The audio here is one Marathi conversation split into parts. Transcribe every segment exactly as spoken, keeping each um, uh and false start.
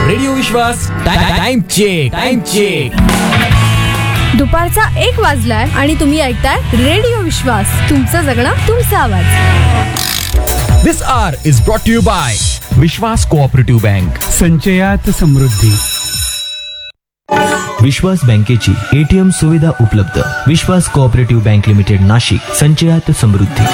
रेडिओ विश्वास टाइम चेक टाइम चेक. दुपारचा एक वाजलाय आणि तुम्ही ऐकताय रेडिओ विश्वास, तुमचं जगणं तुमचा आवाज. This hour is brought to you by Vishwas cooperative bank. संचयात समृद्धी. विश्वास बँकेची एटीएम सुविधा उपलब्ध. विश्वास कोऑपरेटिव्ह बँक लिमिटेड, नाशिक. संचयात समृद्धी.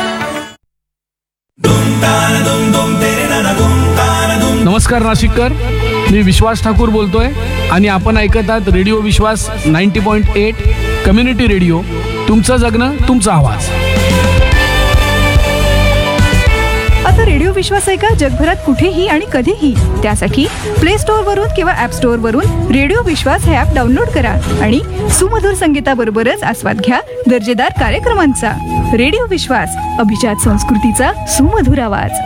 नमस्कार नाशिककर, मी विश्वास ठाकूर बोलतोय आणि आपण ऐकत आहात रेडिओ विश्वास ninety point eight community radio, तुमचं जगणं तुमचा आवाज. आता रेडिओ विश्वास आहे का जगभरात कुठेही आणि कधीही. त्यासाठी प्ले स्टोअर वरून किंवा ऍप स्टोअर वरून रेडिओ विश्वास हे ऍप डाउनलोड करा आणि सुमधुर संगीताबरोबरच आस्वाद घ्या दर्जेदार कार्यक्रमांचा. रेडिओ विश्वास, अभिजात संस्कृतीचा सुमधुर आवाज.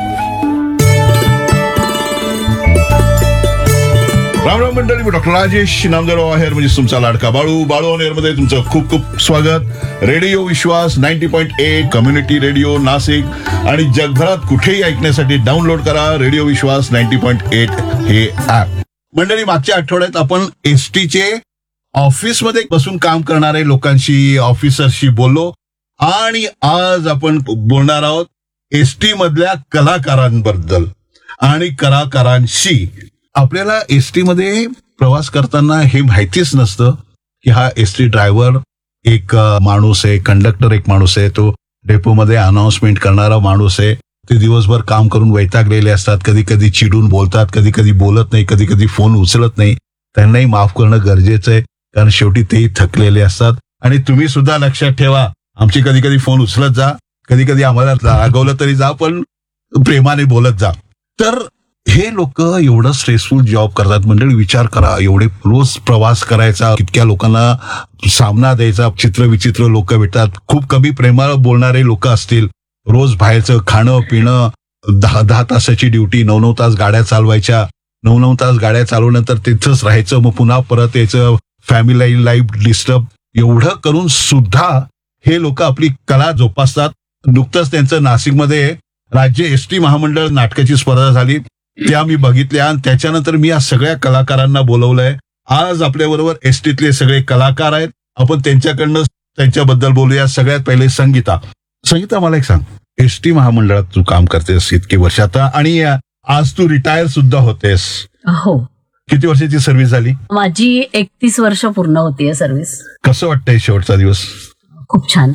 राम राम मंडळी, मी डॉक्टर राजेश नामदेवराव आहेर, म्हणजे तुमचा लाडका बाळू. बाळू ऑन एअर मध्ये तुमचं खूप खूप स्वागत. रेडिओ विश्वास ninety point eight community radio Nashik आणि जगभरात कुठेही ऐकण्यासाठी डाउनलोड करा रेडिओ विश्वास नाईन्टी पॉईंट एट हे ऍप. मंडळी, मागच्या आठवड्यात आपण एसटीचे ऑफिसमध्ये बसून काम करणारे लोकांशी, ऑफिसर्सशी बोललो आणि आज आपण बोलणार आहोत एसटी मधल्या कलाकारांबद्दल आणि कलाकारांशी. आपल्याला एसटी मध्ये प्रवास करताना हे माहितीच नसतं की हा एसटी ड्रायव्हर एक माणूस आहे, कंडक्टर एक माणूस आहे, तो डेपोमध्ये अनाउन्समेंट करणारा माणूस आहे. ते दिवसभर काम करून वैतागलेले असतात, कधी कधी चिडून बोलतात, कधी कधी बोलत नाही, कधी कधी फोन उचलत नाही. त्यांनाही माफ करणं गरजेचं आहे, कारण शेवटी तेही थकलेले असतात. आणि तुम्ही सुद्धा लक्षात ठेवा, आमची कधी कधी फोन उचलत जा, कधी कधी आम्हाला रागवलं तरी जा, पण प्रेमाने बोलत जा. तर हे लोक एवढं स्ट्रेसफुल जॉब करतात. मंडळी, विचार करा, एवढे रोज प्रवास करायचा, कितक्या लोकांना सामना द्यायचा, चित्र विचित्र लोक भेटतात, खूप कमी प्रेमाळ बोलणारे लोक असतील, रोज बाहेरचं खाणं पिणं, दहा दहा तासाची ड्युटी, नऊ नऊ तास गाड्या चालवायच्या, नऊ नऊ तास गाड्या चालवल्यानंतर तिथंच राहायचं, मग पुन्हा परत यायचं, फॅमिली लाईफ डिस्टर्ब. एवढं करून सुद्धा हे लोक आपली कला जोपासतात. नुकतंच त्यांचं नाशिकमध्ये राज्य एसटी महामंडळ नाटकाची स्पर्धा झाली, त्या मी बघितल्या आणि त्याच्यानंतर मी या सगळ्या कलाकारांना बोलवलंय. आज आपल्या बरोबर एसटीतले सगळे कलाकार आहेत, आपण त्यांच्याकडनं त्यांच्याबद्दल बोलूया. सगळ्यात पहिले संगीता. संगीता, मला एक सांग, एसटी महामंडळात तू काम करतेस इतकी वर्ष आता आणि आज तू रिटायर सुद्धा होतेस. हो. किती वर्षाची सर्व्हिस झाली? माझी एकतीस वर्ष पूर्ण होतीये सर्व्हिस. कसं वाटतंय शेवटचा दिवस? खूप छान.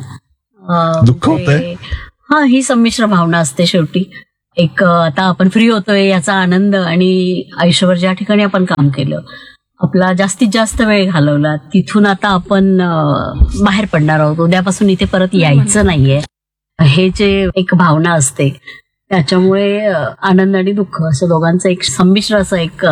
दुःख होतंय? हा, ही संमिश्र भावना असते शेवटी. एक आता आपण फ्री होतोय याचा आनंद आणि आयुष्यभर ज्या ठिकाणी आपण काम केलं, आपला जास्तीत जास्त वेळ घालवला, तिथून आता आपण बाहेर पडणार आहोत, उद्यापासून इथे परत यायचं नाहीये, हे जे एक भावना असते, त्याच्यामुळे आनंद आणि दुःख असं दोघांचं एक संमिश्र असं एक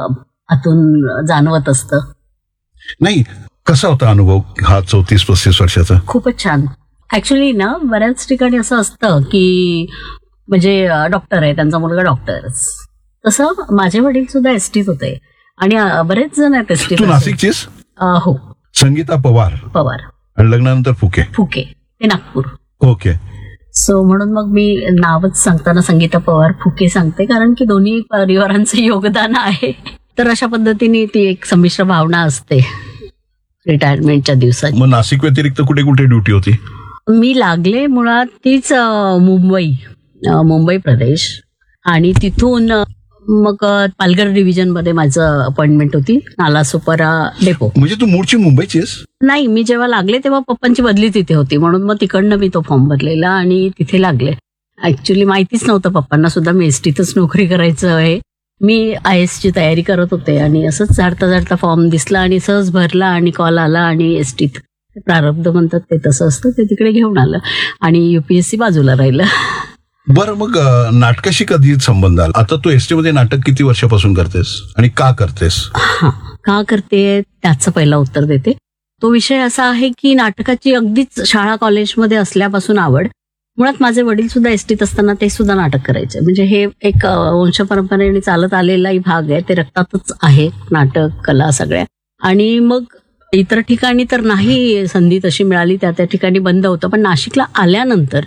आतून जाणवत असतं. नाही, कसा होता अनुभव हा चौतीस पस्तीस वर्षाचा? खूपच छान. ऍक्च्युली ना, बऱ्याच ठिकाणी असं असतं की म्हणजे डॉक्टर आहे, त्यांचा मुलगा डॉक्टर, तसं माझे वडील सुद्धा एसटीत होते आणि बरेच जण आहेत एसटीत. तू नाशिकचीस? हो. संगीता पवार. पवार. आणि लग्नानंतर फुके. फुके ते नागपूर. ओके. सो म्हणून मग मी नावच सांगताना संगीता पवार फुके सांगते, कारण की दोन्ही परिवारांचं योगदान आहे. तर अशा पद्धतीने ती एक संमिश्र भावना असते रिटायरमेंटच्या दिवसात. मग नाशिक व्यतिरिक्त कुठे कुठे ड्युटी होती? मी लागले मुळात तीच मुंबई मुंबई प्रदेश आणि तिथून मग पालघर डिव्हिजन मध्ये माझं अपॉइंटमेंट होती, नालासोपारा डेपो. म्हणजे तू मूळची मुंबईचीस? नाही, मी जेव्हा लागले तेव्हा पप्पांची बदली तिथे होती, म्हणून मग तिकडनं मी तो फॉर्म भरलेला आणि तिथे लागले. ऍक्च्युली माहितीच नव्हतं पप्पांना सुद्धा मी एसटीतच नोकरी करायचं आहे. मी आय एस ची तयारी करत होते आणि असंच झाडता झाडता फॉर्म दिसला आणि सहज भरला आणि कॉल आला आणि एसटीत प्रारब्ध म्हणतात ते तसं असतं, ते तिकडे घेऊन आलं आणि युपीएससी बाजूला राहिलं. बरं, मग नाटकाशी कधी संबंध आला? आता तू एसटी मध्ये नाटक किती वर्षापासून करतेस आणि का करतेस? हा, का करते त्याचं पहिलं उत्तर देते. तो विषय असा आहे की नाटकाची अगदीच शाळा कॉलेजमध्ये असल्यापासून आवड. मुळात माझे वडील सुद्धा एसटीत असताना ते सुद्धा नाटक करायचे, म्हणजे हे एक वंश परंपरेने चालत आलेलाही भाग आहे, ते रक्तातच आहे, नाटक कला सगळ्या. आणि मग इतर ठिकाणी तर नाही संधी तशी मिळाली, त्या त्या ठिकाणी बंद होतं. पण नाशिकला आल्यानंतर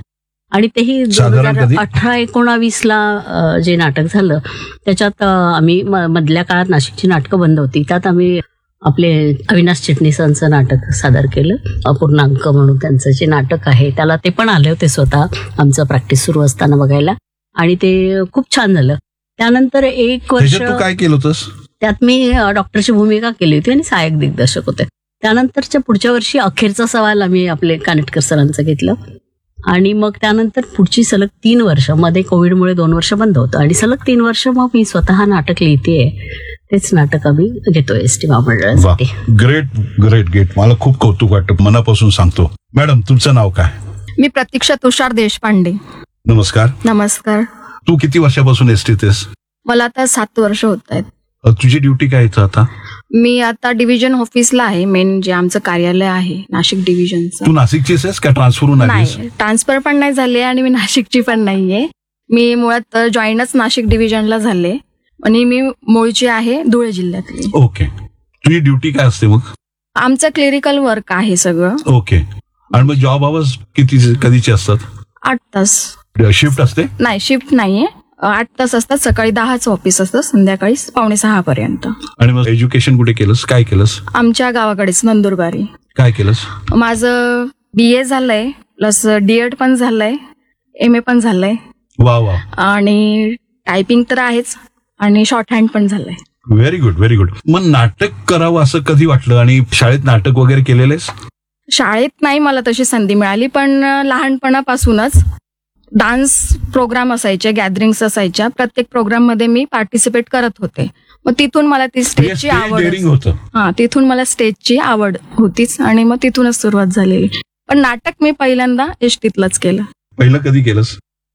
आणि तेही दोन साधारण हजार कधी? अठरा एकोणावीसला अ, जे नाटक झालं त्याच्यात अ, आम्ही म- मधल्या काळात नाशिकची नाटकं बंद होती, त्यात आम्ही आपले अविनाश चिटणीसांचं नाटक सादर केलं. अपूर्णांक म्हणून त्यांचं जे नाटक आहे त्याला ते पण आले होते स्वतः आमचं प्रॅक्टिस सुरू असताना बघायला, आणि ते खूप छान झालं. त्यानंतर एक वर्ष त्याच्यात तू काय केलं होतंस? त्यात मी अ, डॉक्टरची भूमिका केली होती आणि सहाय्यक दिग्दर्शक होते. त्यानंतरच्या पुढच्या वर्षी अखेरचा सवाल आम्ही आपले कानेटकर सरांचं घेतलं, आणि मग त्यानंतर पुढची सलग तीन वर्ष, मध्ये कोविडमुळे दोन वर्ष बंद होतं, आणि सलग तीन वर्ष मग मी स्वतः नाटक लिहितेय. तेच नाटक आम्ही घेतोय S T महामंडळासाठी. Great great great मला खूप कौतुक वाटतं, मनापासून सांगतो. मॅडम तुमचं नाव काय? मी प्रतीक्षा तुषार देशपांडे. नमस्कार. नमस्कार. तू किती वर्षापासून एसटीत आहेस? मला आता सात वर्ष होत आहेत. अ, तुझी ड्युटी काय इथं आता? मी आता डिव्हिजन ऑफिसला आहे, मेन जे आमचं कार्यालय आहे नाशिक डिव्हिजनचं. तू नाशिकचीच आहेस का ट्रान्सफर होऊन आलीस? नाही, ट्रान्सफर पण नाही झाली आणि मी नाशिकची पण नाहीये. मी मुळात जॉईनच नाशिक डिव्हिजनला झाले आणि मी मूळची आहे धुळे जिल्ह्यातली. ओके. तुझी ड्युटी काय असते मग? आमचं क्लिरिकल वर्क आहे सगळं. ओके. आणि मग जॉब आवर्स किती कधीचे असतात? आठ तास. शिफ्ट असते? नाही, शिफ्ट नाहीये. आठ तास असतात. सकाळी दहाच ऑफिस असतं, संध्याकाळी पावणे सहा पर्यंत. आणि मग एज्युकेशन कुठे केलंस? काय केलंस? आमच्या गावाकडेच नंदुरबारी. काय केलंस? माझं बी ए झालंय, प्लस डीएड पण झालंय, एम ए पण झालंय, वा वा. आणि टायपिंग तर आहेच, आणि शॉर्ट हँड पण झालंय. Very good very good. मग नाटक करावं असं कधी वाटलं, आणि शाळेत नाटक वगैरे केलेलेस? शाळेत नाही मला तशी संधी मिळाली, पण लहानपणापासूनच डान्स प्रोग्राम असायचे, गॅदरिंग्स असायच्या. प्रत्येक प्रोग्राम मध्ये मी पार्टिसिपेट करत होते. मग तिथून मला ती स्टेजची आवड, डेअरिंग होतं. हा तिथून मला स्टेजची आवड होतीच, आणि मग तिथूनच सुरुवात झालेली. पण नाटक मी पहिल्यांदा एसटीतलंच केलं. पहिलं कधी केलंस?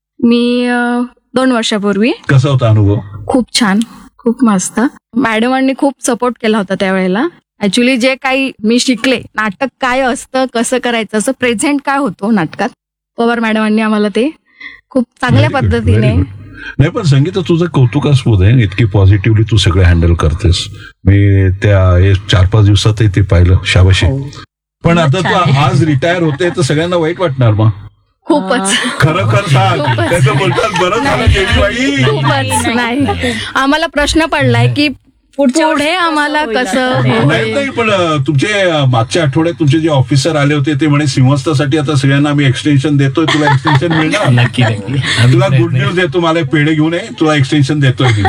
मी अं, दोन वर्षापूर्वी. कसा होता अनुभव? खूप छान, खूप मस्त. मॅडमांनी खूप सपोर्ट केला होता त्यावेळेला. ऍक्च्युली जे काही मी शिकले, नाटक काय असतं, कसं करायचं, असं प्रेझेंट काय होतो नाटकात, पवार मॅडमांनी आम्हाला ते खूप चांगल्या Very good, पद्धतीने. very good. नाही पण संगीता तुझं कौतुकास्पद आहे, इतकी पॉझिटिव्हली तू सगळं हँडल करतेस. मी त्या हे चार पाच दिवसातही ते पाहिलं, शाबाशी. पण आता तू छान आहे. आज रिटायर होते तर सगळ्यांना वाईट वाटणार मग. खूपच खरं खरं सांग. त्याचं बोलतात बरं झालं गेली बाई. खूपच नाही. आम्हाला प्रश्न पडलाय की पुढे आम्हाला कसं नाही होईल. नाही पण अं, तुमचे अं, मागच्या आठवड्यात तुमचे जे ऑफिसर आले होते ते म्हणे सिंहस्थासाठी आता सगळ्यांना आम्ही एक्सटेन्शन देतोय, तुला एक्सटेन्शन मिळणार? नक्की नक्की. तुला गुड न्यूज देतो, मला एक पेढे घेऊन ये, तुला एक्सटेन्शन देतोय मी.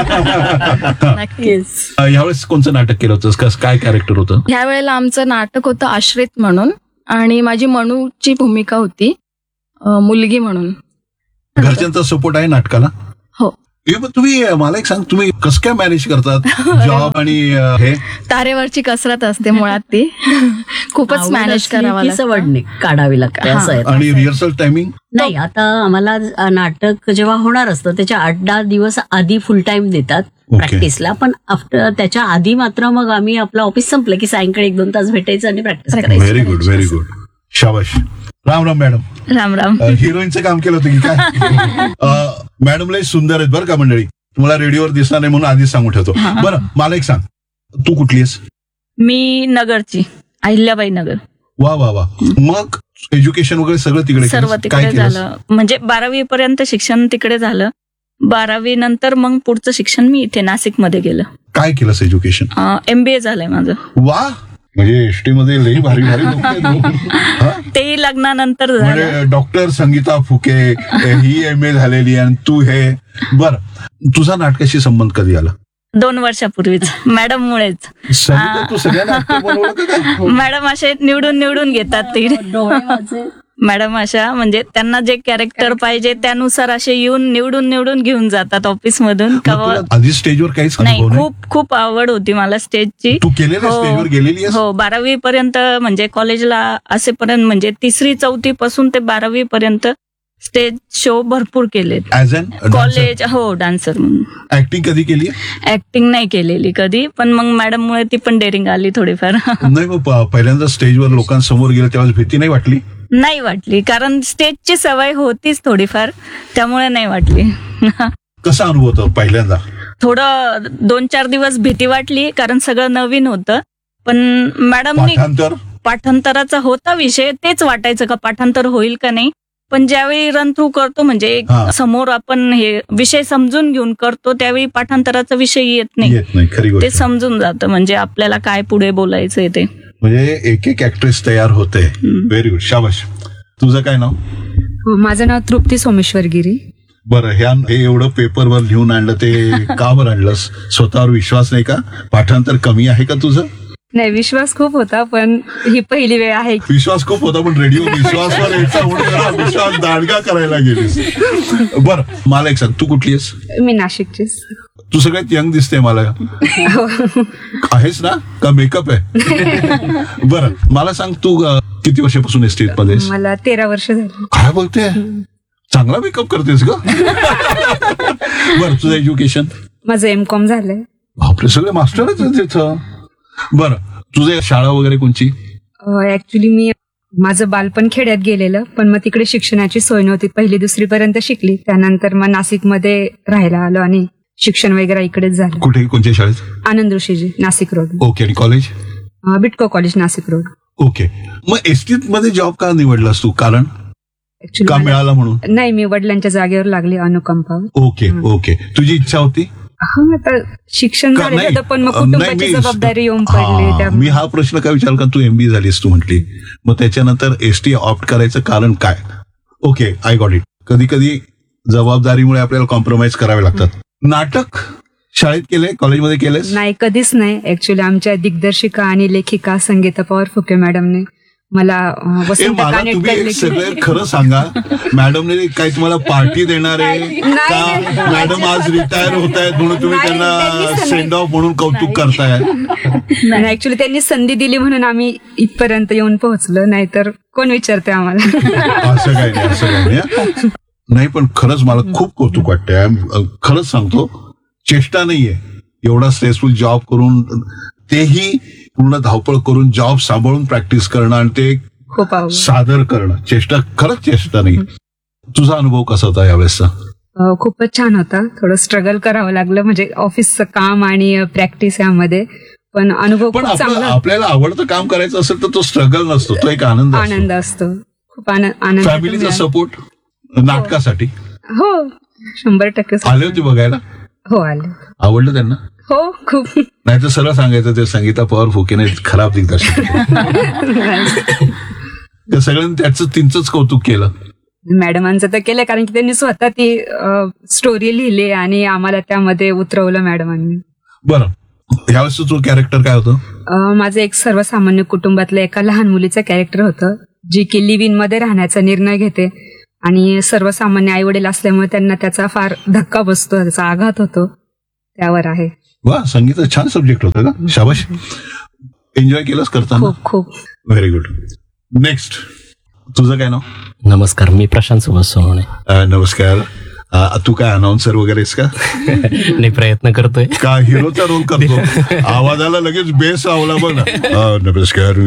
नक्कीच. अं, यावेळेस कोणतं नाटक केलं होतं? कस- काय कॅरेक्टर होतं? ह्या वेळेला आमचं नाटक होतं आश्रित म्हणून, आणि माझी मनूची भूमिका होती अं, मुलगी म्हणून. घरच्यांचा सपोर्ट आहे नाटकाला? हो. हे पण तुम्ही अं, मला एक सांग, तुम्ही कसं काय मॅनेज करतात जॉब आणि अं, हे? तारेवरची कसरत असते मुळात ती. खूपच आवड मॅनेज असली करावं की लागतं. सवड नाही काढावी लागते, हा. असं आहे. आणि रिहर्सल टायमिंग? नाही, आता आम्हाला अ, नाटक जेव्हा होणार असतं त्याच्या आठ दहा दिवस आधी फुल टाइम देतात Okay. प्रॅक्टिसला, पण आफ्टर त्याच्या आधी मात्र मग आम्ही आपलं ऑफिस संपलं की सायंकाळी एक दोन तास भेटायचं आणि प्रॅक्टिस करायची. Very good very good. शाबाश. राम राम मॅडम. राम राम. हिरोईनचं काम केलं होतं की काय? अं, मॅडम लय सुंदर आहेत बरं का मंडळी. तुम्हाला रेडिओवर दिसणार नाही म्हणून आधीच सांगून ठेवतो. बरं मला एक सांग, तू कुठली आहेस? मी नगरची, अहिल्याबाई नगर. वा वा वा. मग एज्युकेशन वगैरे सगळं तिकडे सर्व केलंस? काय तिकडे केलंस? झालं, म्हणजे बारावी पर्यंत शिक्षण तिकडे झालं. बारावी नंतर मग पुढचं शिक्षण मी इथे नाशिक मध्ये गेलं. काय केलंस एज्युकेशन? एमबीए झालंय माझं. वा. म्हणजे एसटी मध्ये लई भारी भारी लोक आहेत हो. हा? तेही लग्नानंतर झालं. म्हणजे doctor Sangeeta Phuke he M A झालेली आणि तू हे. बर, तुझा नाटकाशी संबंध कधी आला? दोन वर्षापूर्वीच मॅडम मुळेच. संगीता तू सगळ्यांना actor बनवलं का काय? मॅडम असे निवडून निवडून घेतात ते. डोळे माझे मॅडम अशा म्हणजे त्यांना जे कॅरेक्टर पाहिजे त्यानुसार असे येऊन निवडून निवडून घेऊन जातात ऑफिस मधून. मग तुला आधी स्टेजवर काहीच नाही, अनुभव नाही? खूप खूप आवड होती मला स्टेजची. तू केलेलं स्टेजवर गेलेली आहेस? हो, बारावी पर्यंत म्हणजे कॉलेजला असेपर्यंत, म्हणजे तिसरी चौथी पासून ते बारावी पर्यंत स्टेज शो भरपूर केलेत. ऍज अन कॉलेज, हो, डान्सर म्हणून. ऍक्टिंग कधी केली? ऍक्टिंग नाही केलेली कधी, पण मग मॅडम मुळे ती पण डेअरिंग आली थोडीफार. नाही मग प- पहिल्यांदा स्टेजवर लोकांसमोर गेलं तेव्हा भीती नाही वाटली? नाही वाटली, कारण स्टेजची सवय होतीच थोडीफार, त्यामुळे नाही वाटली. कसा अनुभव होता पहिल्यांदा? थोडं दोन चार दिवस भीती वाटली, कारण सगळं नवीन होतं. पण मॅडमनी पाठांतर? पाठांतराचा होता विषय, तेच वाटायचं का पाठांतर होईल का नाही, पण ज्यावेळी रन थ्रू करतो म्हणजे हा. समोर आपण हे विषय समजून घेऊन करतो त्यावेळी पाठांतराचा विषय येत नाही. येत नाही, खरी ते गोष्ट. समजून जातं म्हणजे आपल्याला काय पुढे बोलायचंय ते. म्हणजे एक एक ऍक्ट्रेस तयार होते. व्हेरी गुड, शाबाश. तुझं काय नाव? माझं नाव तृप्ती सोमेश्वर गिरी. बरं, ह्या हे एवढं पेपरवर लिहून आणलं ते का बरं आणलंस? स्वतःवर विश्वास नाही का? पाठांतर कमी आहे का तुझं? नाही, विश्वास खूप होता पण ही पहिली वेळ आहे. विश्वास खूप होता पण रेडिओ विश्वासवर यायचा म्हणून जरा विश्वास दांडगा करायला गेलीस. बरं, मला एक सांग, तू कुठली आहेस? मी नाशिकचीच. तू सगळ्यात यंग दिसते मला. आहेस ना का मेकअप आहे? बरं, मला सांग, तू अं, किती वर्षापासून आहे स्टेज मध्ये? मला तेरा वर्ष झाली. काय बोलते? चांगला मेकअप करतेस ग. बरं, तुझं एज्युकेशन? माझं एम कॉम झालंय. आपले सगळे मास्टरच आहेत तिथं. बरं, तुझे शाळा वगैरे कोणची? ऍक्च्युली मी माझं बालपण खेड्यात गेलेलं पण मग तिकडे शिक्षणाची सोय नव्हती. पहिली दुसरी पर्यंत शिकली, त्यानंतर मग नाशिकमध्ये राहायला आलो आणि शिक्षण वगैरे इकडेच झालं. कुठे, कोणत्या शाळेत? आनंद ऋषीजी, नाशिक रोड. ओके. आणि college? Bytco college, Nashik road. Okay. मग एसटी मध्ये जॉब का निवडलास तू? कारण का ऍक्च्युली मिळाला म्हणून? नाही, मी वडिलांच्या जागेवर लागले अनुकंपावर. Okay okay. तुझी इच्छा होती? हा, आता शिक्षण का- झालेलं नाही, होतं पण मग अं, नाही, कुटुंबाची मी- जबाबदारी येऊन हा, पडली त्यामुळे. मी हा प्रश्न काय विचार का तू एमबी झालीस तू म्हटली, मग त्याच्यानंतर एसटी ऑप्ट करायचं कारण काय? Okay, I got it. कधी कधी जबाबदारीमुळे आपल्याला कॉम्प्रोमाइज करावे लागतात. नाटक शाळेत केलंय, कॉलेजमध्ये केलंयस? नाही, कधीच नाही. ऍक्च्युली आमच्या दिग्दर्शिका आणि लेखिका संगीता पवार फुके मॅडमने मला अं, ए, वसंत मला कानेटकर तुम्ही एक लेखी- सगळे खरं सांगा, मॅडमने काही तुम्हाला पार्टी देणार आहे नाही, का? नाही. मॅडम आज रिटायर होत आहेत म्हणून तुम्ही नाही, त्यांना त्यांनी सेंड ऑफ म्हणून कौतुक करताय? नाही, ऍक्च्युली त्यांनी संधी दिली म्हणून आम्ही इथपर्यंत येऊन पोहोचलो, नाहीतर कोण विचारते आम्हाला. असं काही नाही, असं काही नाही. नाही, पण खरंच मला खूप कौतुक वाटतंय. I'm- खरंच सांगतो, चेष्टा नाहीये. एवढा स्ट्रेसफुल जॉब करून, तेही पूर्ण धावपळ करून जॉब सांभाळून प्रॅक्टिस करणं आणि ते खूप आवड. सादर करणं, चेष्टा, खरंच चेष्टा नाही. तुझा अनुभव कसा होता यावेळेसचा? अं, खूपच छान होता. थोडं स्ट्रगल करावं लागलं म्हणजे ऑफिसचं काम आणि प्रॅक्टिस यामध्ये, पण अनुभव पण खूप आपलं- चांगला. आपल्याला आवडतं काम करायचं असेल तर तो स्ट्रगल नसतो, तो एक आनंद असतो. आनंद असतो, खूप आनंद. आनंद फॅमिलीचा सपोर्ट नाटकासाठी हो, शंभर टक्के. आले होते बघायला? हो, आले. आवडलं त्यांना? हो, खूप. नाही तर सरळ सांगायचं ते संगीता पवार फुकेने खराब दिग्दर्शक. त्या सगळ्यांनी त्याचं तिचं कौतुक केलं. मॅडमांचं तर केलं कारण की त्यांनी स्वतः ती स्टोरी लिहिली आणि आम्हाला त्यामध्ये उतरवलं मॅडमांनी. बरं, ह्यावेळेस तुझं कॅरेक्टर काय होतं? अं, माझं एक सर्वसामान्य कुटुंबातलं एका लहान मुलीचं कॅरेक्टर होतं, जी की लिव्ह इन मध्ये राहण्याचा निर्णय घेते आणि सर्वसामान्य आई वडील असल्यामुळे त्यांना त्याचा फार धक्का बसतो, त्याचा आघात होतो, त्यावर आहे. वा, संगीत छान सब्जेक्ट होतं का? शाबाश. एन्जॉय केलंस करताना? खूप खूप. Very good. नेक्स्ट, तुझं काय नाव? नमस्कार, मी प्रशांत सुभाष सोनवणे. अ, नमस्कार. अ, तू काय अनाउन्सर वगैरे आहेस का? नाही, प्रयत्न करतोय. का हिरोचा रोल करतो? आवाजाला लगेच बेस लावला बघ ना. अ, नमस्कार.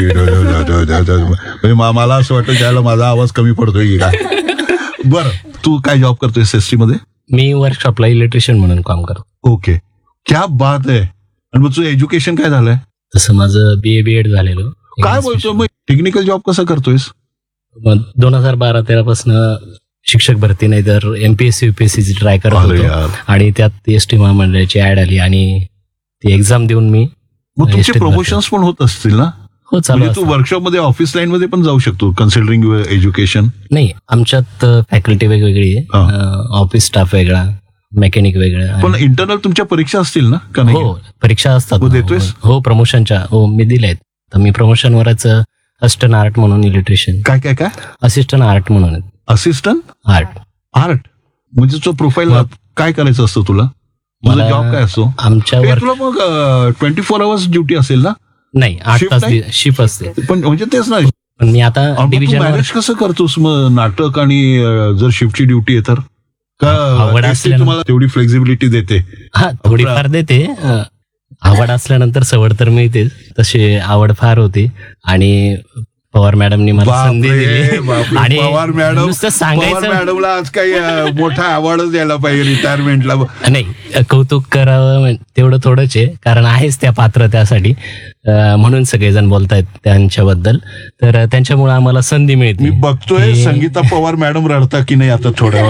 म्हणजे मा- मला असं वाटतं त्याला माझा आवाज कमी पडतोय की काय. बरं, तू काय जॉब करतोय एसटी मध्ये? मी वर्कशॉपला इलेक्ट्रिशियन म्हणून काम करतो. ओके, क्या बात आहे. आणि मग तुझं एज्युकेशन काय झालंय? तसं माझं बी ए बी एड झालेलं. काय बोलतो मग? टेक्निकल जॉब कसा करतोयस? मग दोन हजार बारा तेरा पासून शिक्षक भरती नाही तर एमपीएससी युपीएससी ट्राय करत अरे होतो यार. आणि त्यात एस टी महामंडळाची ऍड आली आणि ती एक्झाम देऊन मी मग तुमचे एस टीत प्रमोशन्स पण होत असतील ना? हो, चालू म्हणजे तू असतं. वर्कशॉप मध्ये ऑफिस लाईन मध्ये पण जाऊ शकतो कन्सिडरिंग युअर एज्युकेशन. नाही, आमच्यात फॅकल्टी वेगवेगळी आहे, ऑफिस स्टाफ वेगळा, मेकॅनिक वेगळा. पण इंटरनल तुमच्या परीक्षा असतील ना का नाही? हो, परीक्षा असतात हो, ना. देतोयस? हो, प्रमोशनच्या. हो, मी दिलेत. तर मी प्रमोशनवरच असिस्टंट आर्ट म्हणून इलेक्ट्रिशियन. काय काय काय? असिस्टंट आर्ट म्हणून. असिस्टंट आर्ट आर्ट म्हणजे तुझं प्रोफाईल मग- काय करायचं असतं तुला? तुझा मला जॉब काय असतो? आमच्या हे वर्क तुला मग ट्वेंटी फोर आवर्स ड्युटी असेल ना? नाही, आठ Shift तास नाही? शिफ्ट असते. पण म्हणजे तेच ना. पण मी आता डिव्हिजन मॅनेज कसं करतोस मग नाटक आणि अं, जर शिफ्टची ड्युटी आहे तर? का आवड एसटी असल्यानं- तुम्हाला तेवढी फ्लेक्झिबिलिटी देते? हा, थोडीफार देते. अं, आवड असल्यानंतर सवड तर मिळते. तशी आवड फार होती आणि पवार मॅडमनी मला संधी बापरे, दिली बापरे. आणि पवार मॅडम नुसतं पवार सांगायचं मॅडमला आज काही अं, मोठा अवॉर्डच द्यायला पाहिजे रिटायरमेंटला. नाही, कौतुक करावं म्हण- तेवढं थोडंच आहे कारण आहेच त्या पात्र त्यासाठी. अं, म्हणून सगळेजण बोलतायत त्यांच्याबद्दल. तर त्यांच्यामुळे आम्हाला संधी मिळते. मी बघतोय संगीता पवार मॅडम रडता की नाही आता थोड्या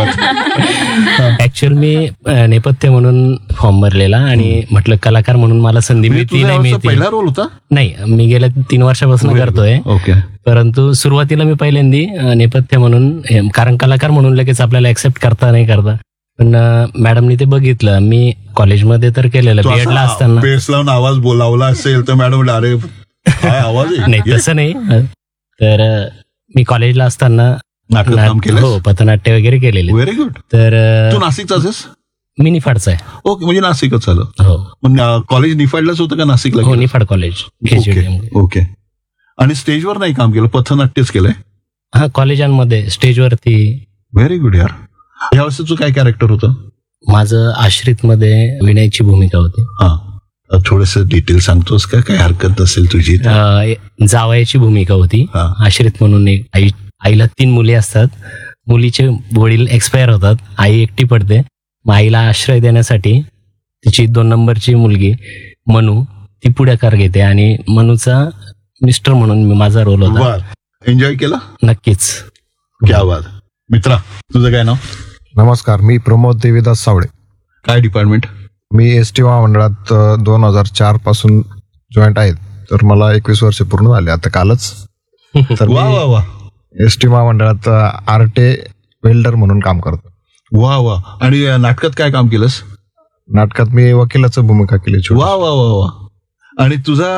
वेळात. ऍक्च्युअल मी अं, नेपथ्य म्हणून फॉर्म भरलेला आणि म्हटलं कलाकार म्हणून मला संधी मिळते नाही मिळते. पहिला रोल होता? नाही, मी गेल्या तीन वर्षापासून करतोय. ओके. परंतु सुरुवातीला मी पहिल्यांदी अं, नेपथ्य म्हणून हे, कारण कलाकार म्हणून लगेच आपल्याला ऍक्सेप्ट करता नाही करता, पण मॅडमनी ते बघितलं. मी कॉलेजमध्ये तर केलेलं बीएड ला असताना. बेस लावून आवाज बोलावला असेल तर मॅडम अरे काय आवाज आहे? नाही तसं नाही. तर अं, मी कॉलेजला असताना नाटक काम केलं? हो, पथनाट्य वगैरे केलेले. Very good. तर अं, तू नाशिकचाच आहेस? मी निफाडचा आहे. ओके, म्हणजे नाशिकच झालं. हो. मग कॉलेज निफाडलाच होतं का नाशिकला? हो, निफाड कॉलेज. ओके. आणि स्टेजवर नाही काम केलं, पथनाट्यच केलंय? हा, कॉलेजांमध्ये स्टेजवरती. व्हेरी गुड यार. यावेळेस तुझं काय कॅरेक्टर होतं? माझं आश्रित मध्ये विनयची भूमिका होती. हा, थोडस डिटेल सांगतोस का? काय हरकत असेल तुझी? अं, जावयाची भूमिका होती. हा. आश्रित म्हणून एक आई, आईला तीन मुली असतात. मुलीचे वडील एक्सपायर होतात, आई एकटी पडते. मग आईला आश्रय देण्यासाठी तिची दोन नंबरची मुलगी मनू ती पुढाकार घेते आणि मनूचा मिस्टर म्हणून मी माझा रोल होता. एन्जॉय केला? नक्कीच. क्या बात. मित्रा, तुझं काय नाव? नमस्कार, मी प्रमोद देवीदास सावळे. काय डिपार्टमेंट? मी एस टी महामंडळात दोन हजार चार पासून जॉईंट आहेत. तर मला एकवीस वर्ष पूर्ण झाले आता कालच. तर वा वा वा. एस टी महामंडळात आरटे वेल्डर म्हणून काम करतो. वा वा. आणि नाटकात काय काम केलंस? नाटकात मी वकिलाचं भूमिका केली. वा वा वा वा. आणि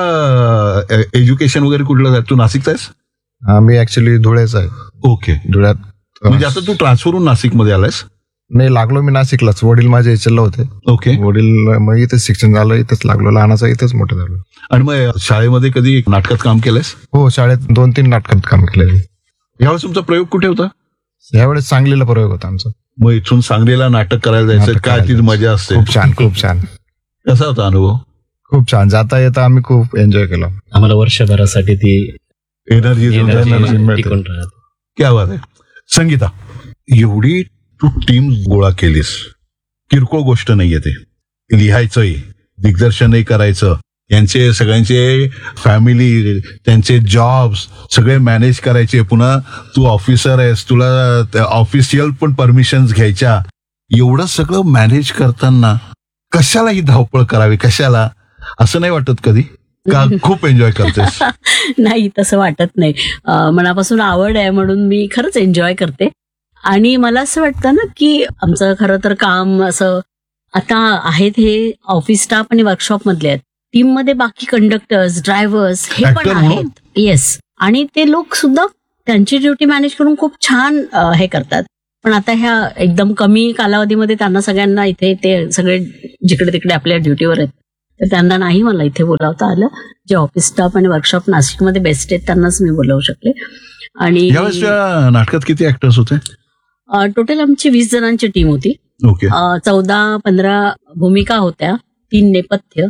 तुझा एज्युकेशन वगैरे कुठलं आहे? तू नाशिकचा आहेस? मी ऍक्च्युली धुळेचा आहे. ओके. धुळ्यात. म्हणजे आता तू ट्रान्सफर होऊन नाशिक मध्ये आलायस? नाही, लागलो मी नाशिकलाच. वडील माझे इचलला होते. ओके. वडील मग इथेच शिक्षण झालं, इथेच लागलो. लहानाचा इथेच मोठं झालं. आणि मग शाळेमध्ये कधी नाटकात काम केलंयस? हो, शाळेत दोन तीन नाटकात काम केलेलं. यावेळेस तुमचा प्रयोग कुठे होता? यावेळेस सांगलीला प्रयोग होता आमचा. मग इथून सांगलीला नाटक करायला जायचं, काय ती मजा असते? खूप छान, खूप छान. कसा होता अनुभव? खूप छान. जाता येता आम्ही खूप एन्जॉय केला. आम्हाला वर्षभरासाठी ती एनर्जी मिळते. टिकून राहते. क्या बात आहे. संगीता, एवढी तू टीम गोळा केलीस, किरकोळ गोष्ट नाहीये. ते लिहायचंही, दिग्दर्शनही करायचं, यांचे सगळ्यांचे फॅमिली, त्यांचे जॉब्स सगळे मॅनेज करायचे. पुन्हा तू ऑफिसर आहेस, तुला ऑफिशियल पण परमिशन्स घ्यायच्या. एवढं सगळं मॅनेज करताना कशाला ही धावपळ करावी? कशाला? असं नाही वाटत कधी का खूप एन्जॉय करतेस? नाही, तसं वाटत नाही. अं, मनापासून आवड आहे म्हणून मी खरंच एन्जॉय करते. आणि मला असं वाटतं ना की आमचं खरं तर काम असं आता आहेत हे ऑफिस स्टाफ आणि वर्कशॉप मधले आहेत. टीम मध्ये बाकी कंडक्टर्स, ड्रायव्हर्स हे पण Actor म्हणून? आहेत. येस. आणि ते लोक सुद्धा त्यांची ड्युटी मॅनेज करून खूप छान अं, हे करतात. पण आता ह्या एकदम कमी कालावधीमध्ये त्यांना सगळ्यांना इथे ते सगळे जिकडे तिकडे आपल्या ड्युटीवर आहेत, तर त्यांना नाही मला इथे बोलावता आलं. जे ऑफिस स्टाफ आणि वर्कशॉप नाशिकमध्ये बेस्ट आहेत त्यांनाच मी बोलावू शकले. आणि यावेळेस तुझ्या नाटकात किती ऍक्टर्स होते? टोटल आमची वीस जणांची टीम होती. ओके. चौदा पंधरा भूमिका होत्या, तीन नेपथ्य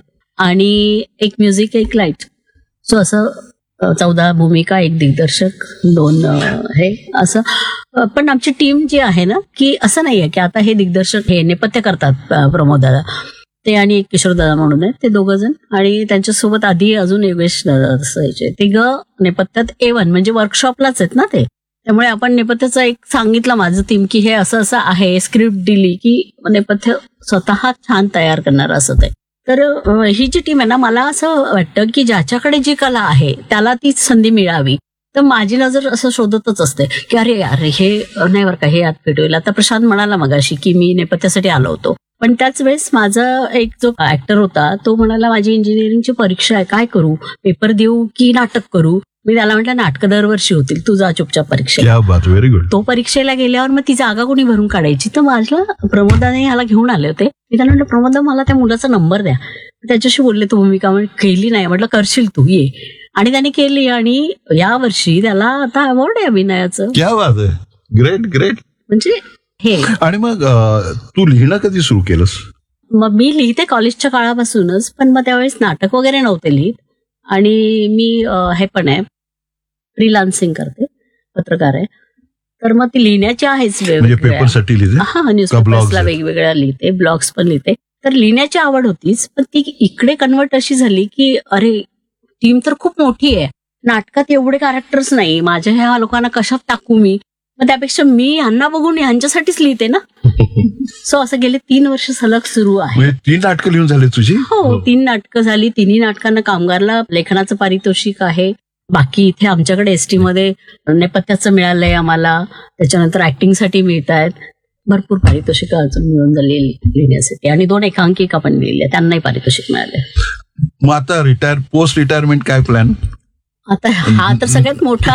आणि एक म्युझिक, एक लाईट. सो असं अ, चौदा भूमिका, एक दिग्दर्शक, दोन अ, हे असं. अ, पण आमची टीम जी आहे ना की असं नाहीये की आता हे दिग्दर्शक हे नेपथ्य करतात अ, प्रमोद दादा ते आणि एक किशोर दादा म्हणून आहे, ते दोघं जण. आणि त्यांच्यासोबत आधी अजून योगेश दादा असायचे. तिघं नेपथ्यात ए वन म्हणजे वर्कशॉपलाच आहेत ना ते. त्यामुळे आपण नेपथ्याचं एक सांगितलं माझं टीम की हे असं असं आहे, स्क्रिप्ट दिली की नेपथ्य स्वतः छान तयार करणार असं ते. तर अ, ही जी टीम आहे ना, मला असं वाटतं की ज्याच्याकडे जी कला आहे त्याला तीच संधी मिळावी. तर माझी नजर असं शोधतच असते की अरे यार हे नाही बरं का, हे यात भेट होईल. आता प्रशांत म्हणाला मगाशी की मी नेपथ्यासाठी आलो होतो, पण त्याच वेळेस माझा एक जो ऍक्टर होता तो म्हणाला माझी इंजिनिअरिंगची परीक्षा आहे, काय करू, पेपर देऊ की नाटक करू. मी त्याला म्हटलं नाटकं दरवर्षी होतील, तू जा चुपचाप परीक्षा. Very good. तो परीक्षेला गेल्यावर मग ती जागा कोणी भरून काढायची. तर माझ्या प्रमोदाने ह्याला घेऊन आले होते. मी त्याला म्हटलं प्रमोदा मला त्या मुलाचा नंबर द्या. त्याच्याशी बोलले, तू भूमिका केली नाही. म्हटलं करशील तू, ये. आणि त्याने केली आणि या वर्षी त्याला आता अवॉर्ड आहे अभिनयाचं. क्या बात आहे. Great great. म्हणजे हे. आणि मग तू लिहिणं कधी सुरू केलंस? मग मी लिहिते कॉलेजच्या काळापासूनच, पण मग त्यावेळेस नाटक वगैरे नव्हते लिहित. आणि मी हे पण आहे, फ्रीलान्सिंग करते, पत्रकार आहे. तर मग ती लिहिण्याची आहेच वेगवेगळ्या. पेपरसाठी लिहिते? हा, न्यूजपेपर्सला वेगवेगळ्या लिहिते, ब्लॉग्स पण लिहिते. तर लिहिण्याची आवड होतीच, पण ती इकडे कन्वर्ट अशी झाली की अरे टीम तर खूप मोठी आहे. नाटकात एवढे कॅरेक्टर्स नाही, माझ्या ह्या लोकांना कशात टाकू मी, मग त्यापेक्षा मी यांना बघून यांच्यासाठीच लिहिते ना. सो असं गेले तीन वर्ष सलग सुरू आहे. म्हणजे तीन नाटकं लिहून झाली तुझी? हो, तीन नाटकं झाली. तिन्ही नाटकांना कामगारला लेखनाचं पारितोषिक आहे. बाकी इथे आमच्याकडे एसटी मध्ये नेपथ्याचं मिळालंय आम्हाला, त्याच्यानंतर ऍक्टिंगसाठी मिळत आहेत. भरपूर पारितोषिक अजून मिळून झालेली लिहिण्यासाठी, आणि दोन एकांकिका पण लिहिल्या, त्यांनाही पारितोषिक मिळाले. मग आता रिटायर पोस्ट रिटायरमेंट काय प्लॅन? आता हा तर सगळ्यात मोठा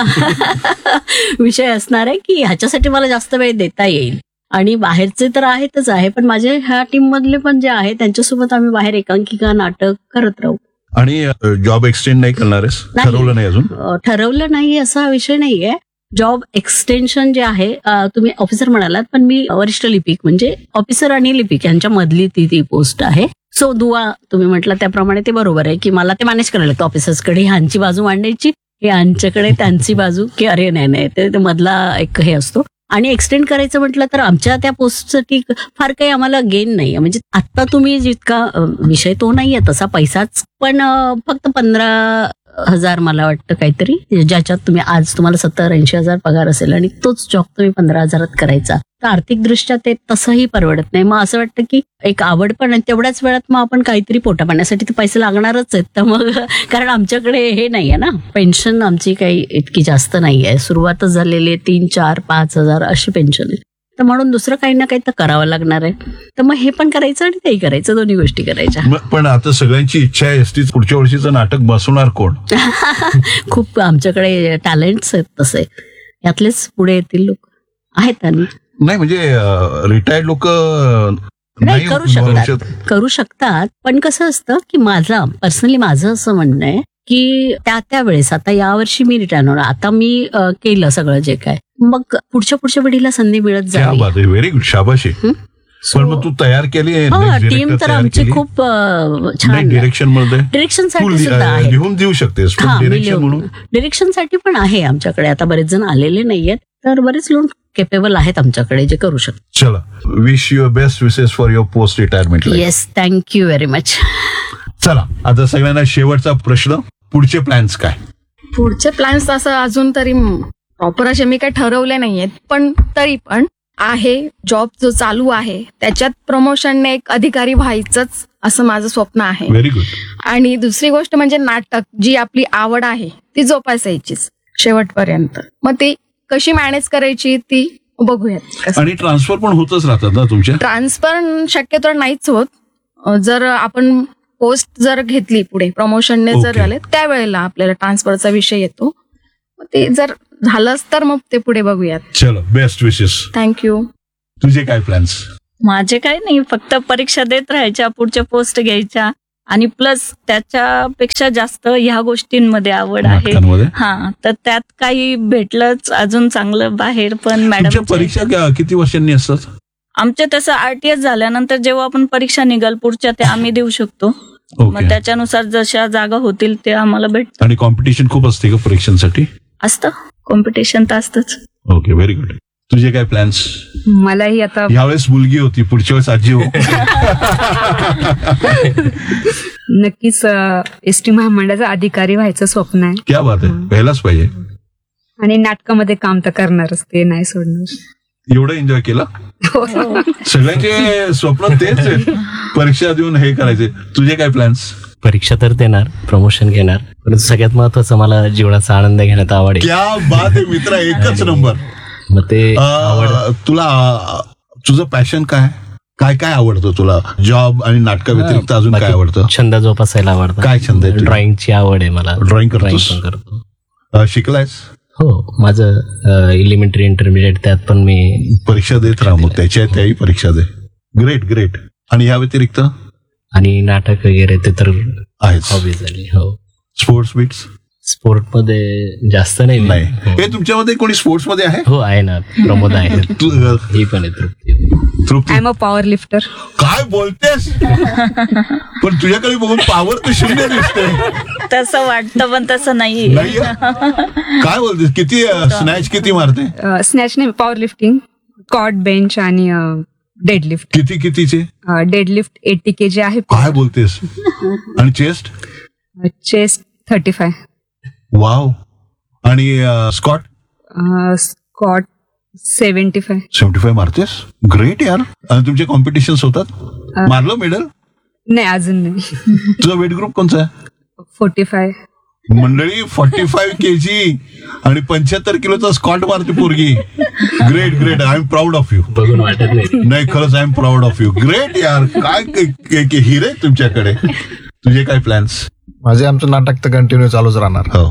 विषय असणार आहे की ह्याच्यासाठी मला जास्त वेळ देता येईल. आणि बाहेरचे तर आहेतच आहे, पण माझे ह्या टीम मधले पण जे आहे त्यांच्यासोबत आम्ही बाहेर एकांकिका नाटक करत राहू. आणि जॉब एक्सटेंड नाही करणार आहेस? ठरवलं नाही अजून? ठरवलं नाही असा विषय नाहीये. जॉब एक्सटेन्शन जे आहे, तुम्ही ऑफिसर म्हणालात, पण मी वरिष्ठ लिपिक म्हणजे ऑफिसर आणि लिपिक यांच्या मधली ती ती पोस्ट आहे. सो दुवा तुम्ही म्हटलं त्याप्रमाणे ते बरोबर आहे की मला ते मॅनेज करायला लागतं. ऑफिसर्सकडे ह्यांची बाजू मांडायची, यांच्याकडे त्यांची बाजू, की अरे नाही नाही ते मधला एक हे असतो. आणि एक्सटेंड करायचं म्हटलं तर आमच्या त्या पोस्टसाठी फार काही आम्हाला गेन नाही. म्हणजे आता तुम्ही जितका विषय तो नाहीये तसा पैसाच, पण फक्त पंधरा हजार मला वाटतं काहीतरी, ज्याच्यात तुम्ही आज तुम्हाला सत्तर ऐंशी हजार पगार असेल आणि तोच जॉब तुम्ही पंधरा हजारात करायचा, तर आर्थिक दृष्ट्या ते तसंही परवडत नाही. मग असं वाटतं की एक आवड पण आहे, तेवढ्याच वेळात मग आपण काहीतरी पोटा पाण्यासाठी तर पैसे लागणारच आहेत. तर मग कारण आमच्याकडे हे नाहीये ना, पेन्शन आमची काही इतकी जास्त नाही आहे, सुरुवातच झालेली आहे, तीन चार पाच हजार अशी पेन्शन आहे. तर म्हणून दुसरं काही ना काही तर करावं लागणार आहे. तर मग हे पण करायचं आणि तेही करायचं, दोन्ही गोष्टी करायच्या. पण आता सगळ्यांची इच्छा आहे एसटी पुढच्या वर्षीचं नाटक बसवणार कोण? खूप आमच्याकडे टॅलेंट्स आहेत तसे, यातलेच पुढे येतील लोक आहेत. आणि नाही म्हणजे रिटायर्ड लोक नाही करू शकतात करू शकतात पण कसं असतं की माझा पर्सनली माझं असं म्हणणं आहे की त्या त्या वेळेस, आता यावर्षी मी रिटायर होणार, आता मी केलं सगळं जे काय, मग पुढच्या पुढच्या पिढीला संधी मिळत जाईल. व्हेरी गुड, शाबाशी. पण मग तू तयार केली टीम तर आमची खूप छान. डिरेक्शन मध्ये डिरेक्शन साठी सुद्धा आहे, लिहून देऊ शकतेस डिरेक्शन साठी पण आहे आमच्याकडे. आता बरेच जण आलेले नाहीयेत, तर बरेच लोक केपेबल आहेत आमच्याकडे जे करू शकतात. चला, wish your best wishes for your post retirement. Yes, thank you very much. चला, आता सगळ्यांना शेवटचा प्रश्न, पुढचे प्लॅन्स काय? पुढचे प्लॅन्स असं अजून तरी प्रॉपर असे मी काही ठरवले नाहीयेत, पण तरी पण आहे, जॉब जो चालू आहे त्याच्यात प्रमोशनने एक अधिकारी व्हायचंच असं माझं स्वप्न आहे. Very good. आणि दुसरी गोष्ट म्हणजे नाटक, जी आपली आवड आहे ती जोपासायचीच शेवटपर्यंत. मग ती कशी मॅनेज करायची ती बघूयात. आणि ट्रान्सफर पण होतच राहतात ना तुमच्या? ट्रान्सफर शक्यतो नाहीच होत. जर आपण पोस्ट जर घेतली पुढे प्रमोशनने जर झाले त्यावेळेला आपल्याला ट्रान्सफरचा विषय येतो. ते जर झालंच तर मग ते पुढे बघूयात. चलो, बेस्ट विशेस. थँक्यू. तुझे काय प्लॅन्स? माझे काय नाही, फक्त परीक्षा देत राहायच्या, पुढच्या पोस्ट घ्यायच्या, आणि प्लस त्याच्यापेक्षा जास्त ह्या गोष्टींमध्ये आवड आहे. हा, तर त्यात काही भेटलंच अजून चांगलं बाहेर. पण मॅडम, परीक्षा किती वर्षांनी असतात? आमच्या तसं आरटीएस झाल्यानंतर जेव्हा आपण परीक्षा निघाल पुढच्या, ते आम्ही देऊ शकतो. मग त्याच्यानुसार जशा जागा होतील ते आम्हाला भेटतं. आणि कॉम्पिटिशन खूप असते का परीक्षांसाठी? असतं, कॉम्पिटिशन तर असतंच. Okay, very good. तुझे काय प्लॅन्स? मलाही आता यावेळेस मुलगी होती, पुढच्या वेळेस आजी हो. नक्कीच एसटी महामंडळाचा अधिकारी व्हायचं स्वप्न आहे. क्या बात आहे, व्हायलाच पाहिजे. आणि नाटकामध्ये काम तर करणारच, ते नाही सोडणार. एवढं एन्जॉय केलं? सगळ्यांचे स्वप्न तेच आहे, परीक्षा देऊन हे करायचे. तुझे काय प्लॅन्स? परीक्षा तर देणार, प्रमोशन घेणार, परंतु सगळ्यात महत्वाचं मला जीवनाचा आनंद घेण्यात आवडेल. क्या बात आहे मित्रा, एकच नंबर. मग ते आवड, तुला तुझं पॅशन काय काय काय आवडतं तुला? जॉब आणि नाटका व्यतिरिक्त अजून काय आवडतं? छंद जोपासायला आवडतं. काय छंद आहे? ड्रॉइंगची आवड आहे मला. ड्रॉइंग करतोस? करतो. शिकलायस? हो, माझं एलिमेंटरी इंटरमिडिएट, त्यात पण मी परीक्षा देत राहा. मग त्याच्या त्याही परीक्षा दे. Great great. आणि या व्यतिरिक्त? आणि नाटक वगैरे ते तर आहेच. हॉबी झाली. हो. Sports beats? स्पोर्ट मध्ये जास्त नाही. नाही. हे तुमच्यामध्ये कोणी स्पोर्ट्स मध्ये आहे? हो, आहे ना, प्रमोद आहे. ही पण आहे तृप्ती. तृप्ती, I am a power lifter. काय बोलतेस? पण तुझ्याकडे बघून पॉवर तर शून्य दिसते. तसं वाटतं पण तसं नाही. काय बोलतेस? किती स्नॅच किती मारते? स्नॅच नाही, पॉवर लिफ्टिंग, कॉट, बेंच आणि डेडलिफ्ट. किती कितीचे? डेडलिफ्ट एटी के जी आहे. काय बोलतेस? आणि chest? Chest thirty five wow. आणि Scott? Scott seventy five seventy five मारतेस, great यार. आणि तुमचे कॉम्पिटिशन्स होतात, मारलं मेडल? नाही अजून नाही. तुझा वेट ग्रुप कोणता आहे? Forty five. मंडळी फोर्टी फाईव्ह केजी आणि पंच्याहत्तर किलोचा स्कॉट मारते पोरगी. Great great, I am proud of you. बघून वाटत नाही. नाही खरंच I am proud of you. Great यार, काय हिरे तुमच्याकडे. तुझे काय प्लॅन्स? माझे आमचं नाटक तर कंटिन्यू चालूच राहणार. हो.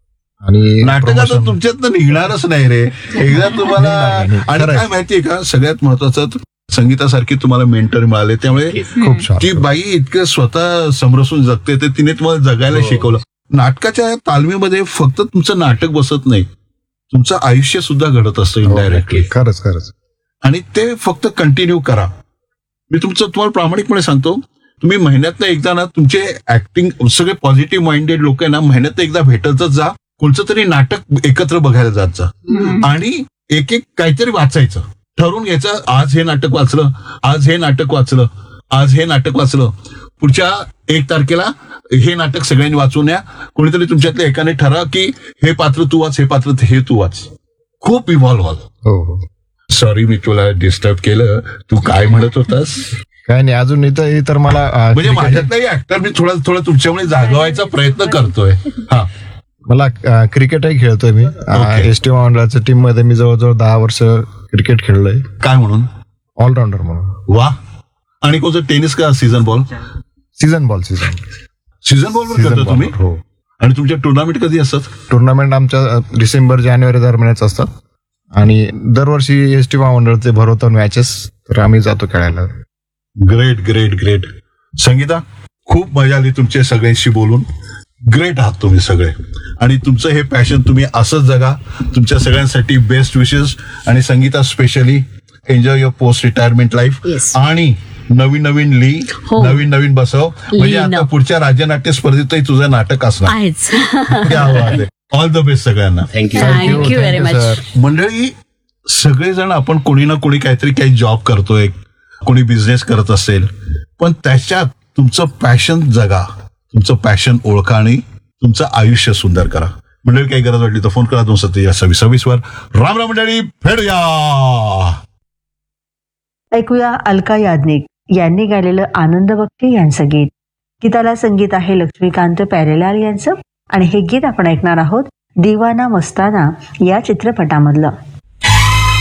आणि नाटकात तुमच्यात निघणारच नाही रे एकदा तुम्हाला. आणि काय माहितीये का, सगळ्यात महत्वाचं संगीतासारखी तुम्हाला मेंटर मिळाले, त्यामुळे खूप छान. ती बाई इतकं स्वतः समरसून जगते, ते तिने तुम्हाला जगायला शिकवलं. नाटकाच्या तालमीमध्ये फक्त तुमचं नाटक बसत नाही, तुमचं आयुष्य सुद्धा घडत असतं इनडायरेक्टली. खरंच खरंच. आणि ते फक्त कंटिन्यू करा. मी तुमचं तुम्हाला प्रामाणिकपणे सांगतो, तुम्ही महिन्यातनं एकदा ना तुमचे ऍक्टिंग सगळे पॉझिटिव्ह माइंडेड लोक आहे ना, महिन्यात एकदा भेटतच जा, कोणतं तरी नाटक एकत्र बघायला जात जा. आणि एक एक काहीतरी वाचायचं, ठरवून घ्यायचं, आज हे नाटक वाचलं, आज हे नाटक वाचलं, आज हे नाटक वाचलं, पुढच्या एक तारखेला हे नाटक सगळ्यांनी वाचून या. कोणीतरी तुमच्यातल्या एकाने ठरा की हे पात्र तू वाच, हे पात्र हे तू वाच. खूप इव्हॉल्व्ह व्हाल. हो. सॉरी मी तुला डिस्टर्ब केलं, तू काय म्हणत होतास? काय नाही, अजून इथं इतर मला अं, म्हणजे माझ्यातलाही ऍक्टर मी थोडा थोडा तुमच्यामुळे जागवायचा प्रयत्न करतोय. हा, मला अं, क्रिकेटही खेळतोय मी. एस टी मंडळाच्या टीम मध्ये मी जवळजवळ दहा वर्ष क्रिकेट खेळलोय. काय म्हणून? ऑलराऊंडर म्हणून. वा. आणि कोणतं टेनिस का season ball? Season ball. Season season ball वर करता तुम्ही? हो. आणि तुमच्या टुर्नामेंट कधी असतात? टुर्नामेंट आमच्या डिसेंबर जानेवारी दरम्यानच असतात. आणि दरवर्षी एस टी महामंडळचे भरवतात मॅचेस, तर आम्ही जातो खेळायला. Great great great. संगीता, खूप मजा आली तुमच्या सगळ्यांशी बोलून. ग्रेट आहात तुम्ही सगळे, आणि तुमचं हे पॅशन तुम्ही असंच जगा. तुमच्या सगळ्यांसाठी बेस्ट विशेस. आणि Sangeeta specially enjoy your post retirement life. आणि नवीन नवीन ली, नवीन नवीन बसव. म्हणजे आता पुढच्या राज्यनाट्य स्पर्धेतही तुझं नाटक असणार आहेच. क्या बात आहे. ऑल द बेस्ट सगळ्यांना. थँक्यू. Thank you very much. मंडळी, सगळेजण आपण कोणी ना कोणी काहीतरी काही जॉब करतोय, कोणी बिझनेस करत असेल, पण त्याच्यात तुमचं पॅशन जगा, तुमचं पॅशन ओळखा आणि तुमचं आयुष्य सुंदर करा. मंडळी, काही गरज वाटली तर फोन करा दोन सत्तेचाळीस सव्वीस सव्वीस वर. राम राम मंडळी, भेटूया. ऐकूया अलका याज्ञिक यांनी गायलेलं आनंद भक्ती यांचं गीत. गीताला संगीत आहे लक्ष्मीकांत प्यारेलाल यांचं, आणि हे गीत आपण ऐकणार आहोत दिवाना मस्ताना या चित्रपटामधलं.